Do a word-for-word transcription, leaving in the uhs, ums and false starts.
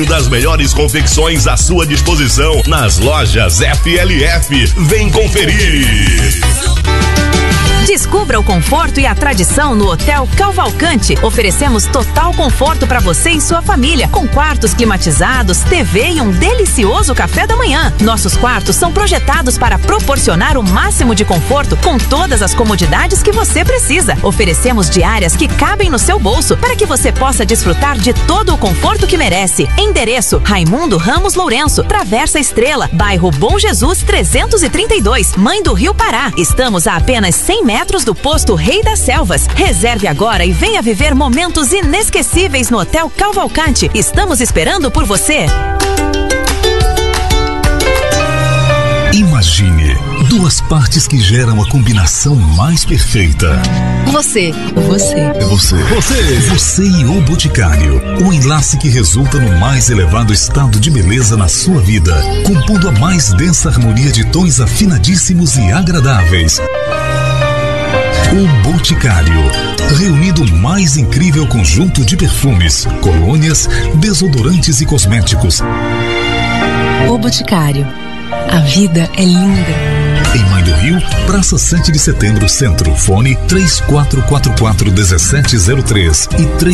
das melhores confecções à sua disposição nas lojas F L F. Vem conferir. Descubra o conforto e a tradição no Hotel Cavalcante. Oferecemos total conforto para você e sua família, com quartos climatizados, T V e um delicioso café da manhã. Nossos quartos são projetados para proporcionar o máximo de conforto, com todas as comodidades que você precisa. Oferecemos diárias que cabem no seu bolso, para que você possa desfrutar de todo o conforto que merece. Endereço: Raimundo Ramos Lourenço, Travessa Estrela, bairro Bom Jesus trezentos e trinta e dois, Mãe do Rio Pará. Estamos a apenas cem metros do posto Rei das Selvas. Reserve agora e venha viver momentos inesquecíveis no Hotel Cavalcante. Estamos esperando por você. Imagine duas partes que geram a combinação mais perfeita. Você, você, é você, você, você e o Boticário. Um enlace que resulta no mais elevado estado de beleza na sua vida, compondo a mais densa harmonia de tons afinadíssimos e agradáveis. O Boticário, reunindo o mais incrível conjunto de perfumes, colônias, desodorantes e cosméticos. O Boticário, a vida é linda. Em Mãe do Rio, Praça sete de Setembro, Centro. Fone três quatro quatro quatro um sete zero três e três